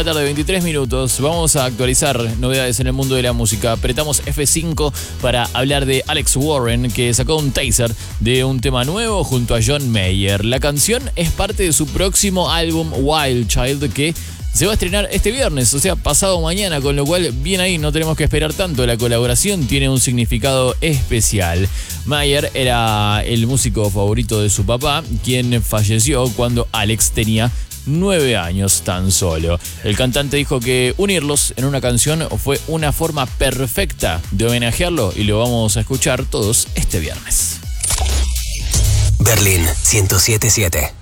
de la tarde, 23 minutos. Vamos a actualizar novedades en el mundo de la música. Apretamos F5 para hablar de Alex Warren, que sacó un teaser de un tema nuevo junto a John Mayer. La canción es parte de su próximo álbum Wild Child, que se va a estrenar este viernes, o sea, pasado mañana, con lo cual, bien ahí, no tenemos que esperar tanto. La colaboración tiene un significado especial. Mayer era el músico favorito de su papá, quien falleció cuando Alex tenía 9 años tan solo. El cantante dijo que unirlos en una canción fue una forma perfecta de homenajearlo, y lo vamos a escuchar todos este viernes. Berlín 107.7